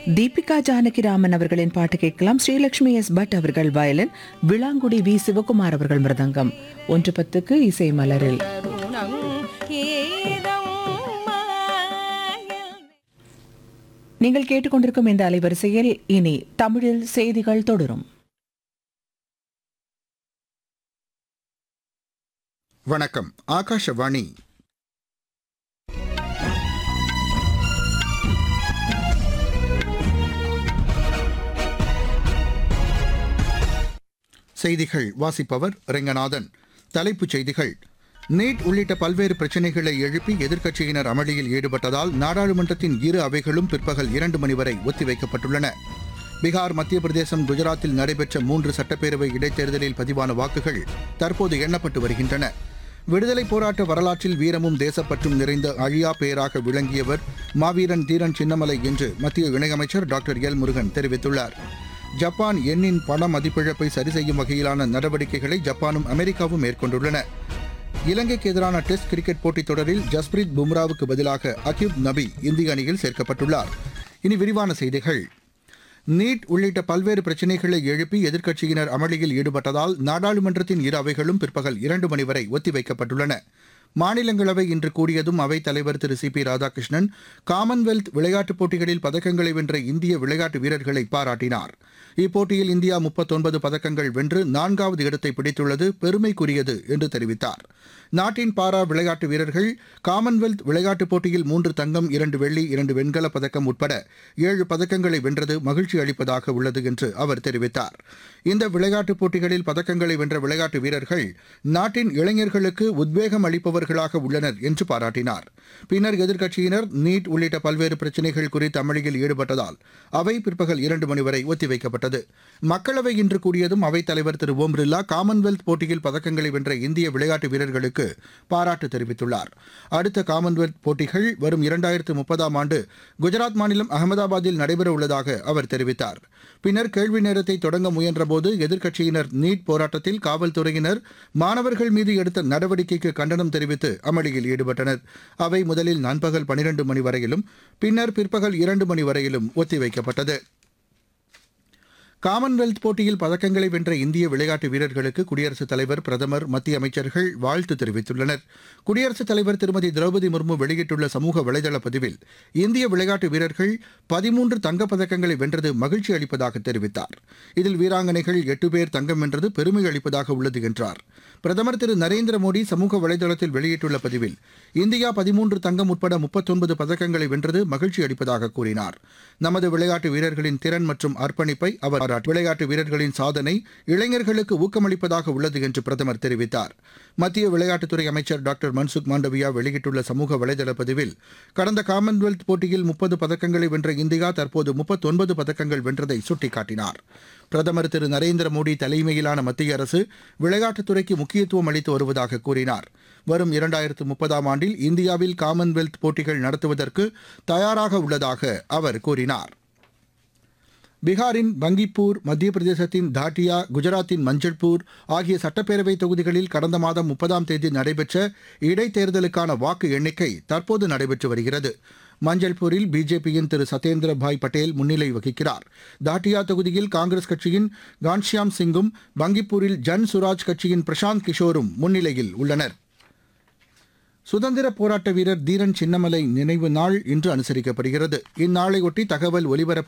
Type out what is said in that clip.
தீபிகா ஜானகிராமன் அவர்களின் பாட்டு கேட்கலாம். ஸ்ரீலட்சுமி எஸ் பட் அவர்கள் வயலின், விளாங்குடி வி சிவகுமார் அவர்கள் மிருதங்கம். 1:10 இசை மலரில். நீங்கள் கேட்டுக்கொண்டிருக்கும் இந்த அலைவரிசையில் இனி தமிழில் செய்திகள் தொடரும். வணக்கம். ஆகாஷவாணி. செய்திகள் வாசிப்பவர் ரெங்கநாதன். தலைப்புச் செய்திகள். நீட் உள்ளிட்ட பல்வேறு பிரச்சினைகளை எழுப்பி எதிர்க்கட்சியினர் அமளியில் ஈடுபட்டதால் நாடாளுமன்றத்தின் இரு அவைகளும் பிற்பகல் 2 மணி வரை ஒத்திவைக்கப்பட்டுள்ளன. பீகார், மத்திய பிரதேசம், குஜராத்தில் நடைபெற்ற 3 சட்டப்பேரவை இடைத்தேர்தலில் பதிவான வாக்குகள் தற்போது எண்ணப்பட்டு வருகின்றன. விடுதலைப் போராட்ட வரலாற்றில் வீரமும் தேசப்பற்றும் நிறைந்த அழியா பெயராக விளங்கியவர் மாவீரன் தீரன் சின்னமலை என்று மத்திய இணையமைச்சர் டாக்டர் எல் முருகன் தெரிவித்துள்ளார். ஜப்பான் எண்ணின் பண மதிப்பிழப்பை சரி செய்யும் வகையிலான நடவடிக்கைகளை ஜப்பானும் அமெரிக்காவும் மேற்கொண்டுள்ளன. இலங்கைக்கு எதிரான டெஸ்ட் கிரிக்கெட் போட்டித் தொடரில் ஜஸ்பிரீத் பும்ராவுக்கு பதிலாக அக்யூப் நபி இந்திய அணியில் சேர்க்கப்பட்டுள்ளார். இனி விரிவான செய்திகள். நீட் உள்ளிட்ட பல்வேறு பிரச்சினைகளை எழுப்பி எதிர்க்கட்சியினர் அமளியில் ஈடுபட்டதால் நாடாளுமன்றத்தின் இரு அவைகளும் பிற்பகல் 2 மணி வரை ஒத்திவைக்கப்பட்டுள்ளன. மாநிலங்களவை இன்று கூடியதும் அவைத் தலைவர் திரு சி பி ராதாகிருஷ்ணன் காமன்வெல்த் விளையாட்டுப் போட்டிகளில் பதக்கங்களை வென்ற இந்திய விளையாட்டு வீரர்களை பாராட்டினார். இப்போட்டியில் இந்தியா 39 பதக்கங்கள் வென்று 4வது இடத்தை பிடித்துள்ளது பெருமைக்குரியது என்று தெரிவித்தார். நாட்டின் பாரா விளையாட்டு வீரர்கள் காமன்வெல்த் விளையாட்டுப் போட்டியில் 3 தங்கம், 2 வெள்ளி, 2 வெண்கலப் பதக்கம் உட்பட 7 பதக்கங்களை வென்றது மகிழ்ச்சி அளிப்பதாக உள்ளது என்று அவர் தெரிவித்தார். இந்த விளையாட்டுப் போட்டிகளில் பதக்கங்களை வென்ற விளையாட்டு வீரர்கள் நாட்டின் இளைஞர்களுக்கு உத்வேகம் அளிப்பவர்களாக உள்ளனர் என்று பாராட்டினார். பின்னர் எதிர்க்கட்சியினர் நீட் உள்ளிட்ட பல்வேறு பிரச்சினைகள் குறித்து அமளியில் ஈடுபட்டதால் அவை பிற்பகல் 2 மணி வரை ஒத்திவைக்கப்பட்டது. மக்களவை இன்று கூடியதும் அவைத் தலைவர் திரு ஓம் பிர்லா காமன்வெல்த் போட்டியில் பதக்கங்களை வென்ற இந்திய விளையாட்டு வீரர்களுக்கு பாராட்டு தெரிவித்துள்ளார். அடுத்த காமன்வெல்த் போட்டிகள் வரும் 2030ஆம் ஆண்டு குஜராத் மாநிலம் அகமதாபாத்தில் நடைபெற உள்ளதாக அவர் தெரிவித்தார். பின்னர் கேள்வி நேரத்தை தொடங்க முயன்றபோது எதிர்க்கட்சியினர் நீட் போராட்டத்தில் காவல்துறையினர் மாணவர்கள் மீது எடுத்த நடவடிக்கைக்கு கண்டனம் தெரிவித்து அமளியில் ஈடுபட்டனர். அவை முதலில் நண்பகல் 12 மணி வரையிலும் பின்னர் பிற்பகல் 2 மணி வரையிலும் ஒத்திவைக்கப்பட்டது. காமன்வெல்த் போட்டியில் பதக்கங்களை வென்ற இந்திய விளையாட்டு வீரர்களுக்கு குடியரசுத் தலைவர், பிரதமர், மத்திய அமைச்சர்கள் வாழ்த்து தெரிவித்துள்ளனர். குடியரசுத் தலைவர் திருமதி திரௌபதி முர்மு வெளியிட்டுள்ள சமூக வலைதள பதிவில் இந்திய விளையாட்டு வீரர்கள் 13 தங்கப்பதக்கங்களை வென்றது மகிழ்ச்சி அளிப்பதாக தெரிவித்தார். இதில் வீராங்கனைகள் 8 பேர் தங்கம் வென்றது பெருமை அளிப்பதாக உள்ளது என்றார். பிரதமர் திரு நரேந்திர மோடி சமூக வலைதளத்தில் வெளியிட்டுள்ள பதிவில் இந்தியா 13 தங்கம் உட்பட 39 பதக்கங்களை வென்றது மகிழ்ச்சி அளிப்பதாக கூறினார். நமது விளையாட்டு வீரர்களின் திறன் மற்றும் அர்ப்பணிப்பை அவர் விளையாட்டு வீரர்களின் சாதனை இளைஞர்களுக்கு ஊக்கமளிப்பதாக உள்ளது என்று பிரதமர் தெரிவித்தார். மத்திய விளையாட்டுத்துறை அமைச்சர் டாக்டர் மன்சுக் மாண்டவியா வெளியிட்டுள்ள சமூக வலைதள பதிவில் கடந்த காமன்வெல்த் போட்டியில் 30 பதக்கங்களை வென்ற இந்தியா தற்போது 39 பதக்கங்கள் வென்றதை சுட்டிக்காட்டினார். பிரதமர் திரு நரேந்திர மோடி தலைமையிலான மத்திய அரசு விளையாட்டுத்துறைக்கு முக்கியத்துவம் அளித்து வருவதாக கூறினார். வரும் 2030ஆம் ஆண்டில் இந்தியாவில் காமன்வெல்த் போட்டிகள் நடத்துவதற்கு தயாராக உள்ளதாக அவர் கூறினார். பீகாரின் பங்கிப்பூர், மத்திய பிரதேசத்தின் தாட்டியா, குஜராத்தின் மஞ்சள்பூர் ஆகிய சட்டப்பேரவை தொகுதிகளில் கடந்த மாதம் 30ஆம் தேதி நடைபெற்ற இடைத்தேர்தலுக்கான வாக்கு எண்ணிக்கை தற்போது நடைபெற்று வருகிறது. மஞ்சள்பூரில் பிஜேபியின் திரு சத்யேந்திர பாய் பட்டேல் முன்னிலை வகிக்கிறார். தாட்டியா தொகுதியில் காங்கிரஸ் கட்சியின் கான்ஷியாம் சிங்கும், பங்கிப்பூரில் ஜன் சுராஜ் கட்சியின் பிரசாந்த் கிஷோரும் முன்னிலையில் உள்ளனர். சுதந்திர போராட்ட வீரர் தீரன் சின்னமலை நினைவு நாள் இன்று அனுசரிக்கப்படுகிறது. இந்நாளையொட்டி தகவல் ஒலிபரப்பு